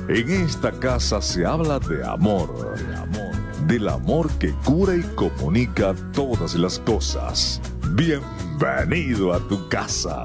En esta casa se habla de amor, del amor que cura y comunica todas las cosas. Bienvenido a tu casa.